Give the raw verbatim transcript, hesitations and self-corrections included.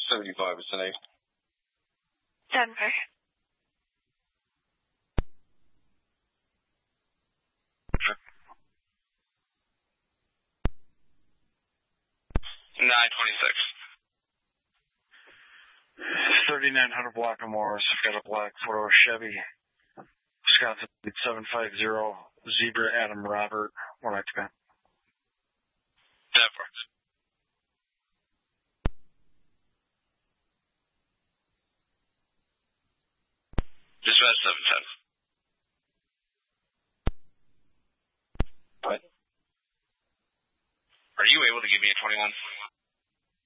seventy-five is today. Denver. nine twenty-six. thirty-nine hundred Block of Morris. I've got a black four-door Chevy. Wisconsin seven five zero. Zebra Adam Robert. one nine two. That works. Dispatch seven ten. What? Are you able to give me a twenty-one?